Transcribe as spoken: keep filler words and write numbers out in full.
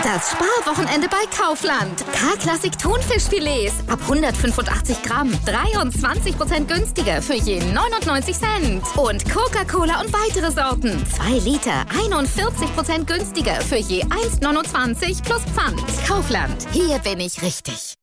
Das Sparwochenende bei Kaufland. K-Klassik Thunfischfilets ab hundertfünfundachtzig Gramm. dreiundzwanzig Prozent günstiger für je neunundneunzig Cent. Und Coca-Cola und weitere Sorten. zwei Liter, einundvierzig Prozent günstiger für je eins Komma neunundzwanzig plus Pfand. Kaufland. Hier bin ich richtig.